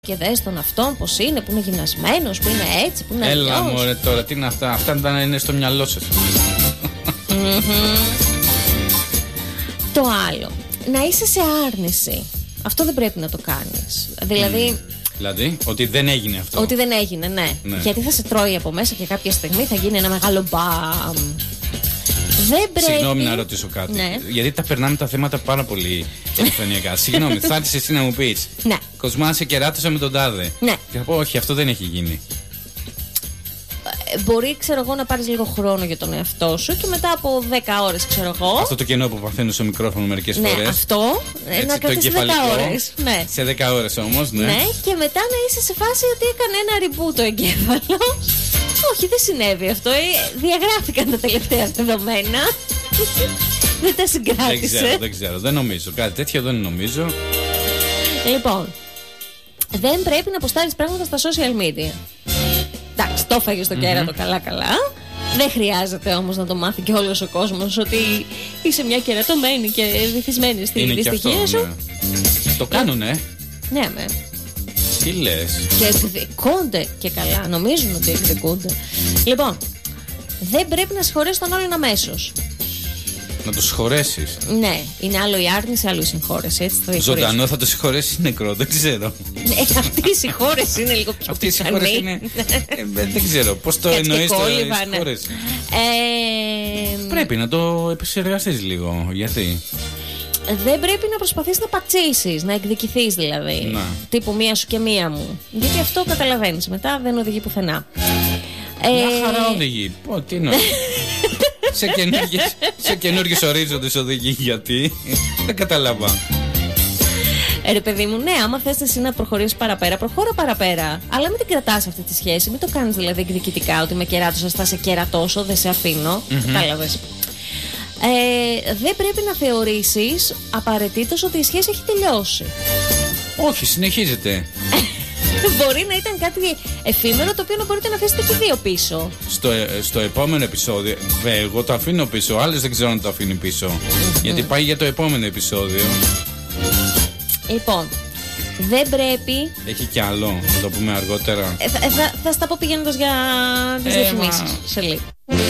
Και δες τον αυτόν πως είναι, που είναι γυμνασμένος, που είναι έτσι, που είναι αλλιώς. Έλα μωρέ τώρα, τι είναι αυτά. Αυτά δεν είναι στο μυαλό σας. Το άλλο, να είσαι σε άρνηση. Αυτό δεν πρέπει να το κάνεις. Δηλαδή, ότι δεν έγινε αυτό. Ότι δεν έγινε, ναι. Γιατί θα σε τρώει από μέσα και κάποια στιγμή θα γίνει ένα μεγάλο μπαμ. Δεν πρέπει... Συγγνώμη να ρωτήσω κάτι. Ναι. Γιατί τα περνάμε τα θέματα πάρα πολύ επιφανειακά. Συγγνώμη, θα έρθεις εσύ να μου πεις. Ναι. Κοσμά, σε κεράτωσα με τον τάδε. Ναι. Και θα πω, όχι, αυτό δεν έχει γίνει. Μπορεί, ξέρω εγώ, να πάρεις λίγο χρόνο για τον εαυτό σου και μετά από 10 ώρες, ξέρω εγώ. Αυτό το κενό που παθαίνω στο μικρόφωνο μερικές φορές. Ναι, αυτό. Έτσι, να κρατήσεις 10 ώρες. Ναι. Σε 10 ώρες όμως, ναι. Ναι, και μετά να είσαι σε φάση ότι έκανε ένα reboot το εγκέφαλο. Όχι, δεν συνέβη αυτό. Διαγράφηκαν τα τελευταία δεδομένα. Δεν τα συγκράτησε. Δεν ξέρω. Δεν νομίζω. Κάτι τέτοιο δεν νομίζω. Λοιπόν, δεν πρέπει να αποστάρεις πράγματα στα social media. Εντάξει, το έφαγε στο κέρατο καλά. Δεν χρειάζεται όμως να το μάθει και όλος ο κόσμος ότι είσαι μια κερατωμένη και βυθισμένη στη δυστυχία σου. Ναι. Το κάνουνε. Ναι, με. Τι λες? Και εκδικούνται και καλά. Νομίζουν ότι εκδικούνται. Λοιπόν, δεν πρέπει να συγχωρέσεις τον άλλον αμέσως. Να το συγχωρέσεις. Ναι, είναι άλλο η άρνηση, άλλο η συγχώρεση. Ζωντανό θα το συγχωρέσεις, νεκρό, δεν ξέρω. Αυτή η συγχώρεση είναι λίγο πιο Αυτή η συγχώρεση είναι. Δεν ξέρω. Πώς το εννοείς το συγχώρεση. Πρέπει να το επεξεργαστείς λίγο. Γιατί? Δεν πρέπει να προσπαθείς να πατσίσεις, να εκδικηθείς δηλαδή. Να. Τύπου μία σου και μία μου. Γιατί αυτό καταλαβαίνεις. Μετά δεν οδηγεί πουθενά. Μια χαρά οδηγεί. Τι εννοεί? Σε καινούργιες ορίζοντες οδηγεί. Γιατί? Δεν καταλαβαίνω. Ρε παιδί μου, ναι, άμα θες εσύ να προχωρήσεις παραπέρα, προχώρα παραπέρα. Αλλά μην την κρατάς αυτή τη σχέση. Μην το κάνεις δηλαδή εκδικητικά, ότι με κεράτωσες, θα σε κερατώσω, δεν σε αφήνω. Κατάλαβες. Δεν πρέπει να θεωρήσεις απαραίτητος ότι η σχέση έχει τελειώσει. Όχι, συνεχίζεται. Μπορεί να ήταν κάτι εφήμερο το οποίο να μπορείτε να αφήσετε και δύο πίσω. Στο επόμενο επεισόδιο. Εγώ το αφήνω πίσω. Άλλος δεν ξέρω αν το αφήνει πίσω. Γιατί πάει για το επόμενο επεισόδιο. Λοιπόν, δεν πρέπει. Έχει κι άλλο. Θα το πούμε αργότερα. Θα στα πω πηγαίνοντας για τις διαφημίσεις σε λίγο.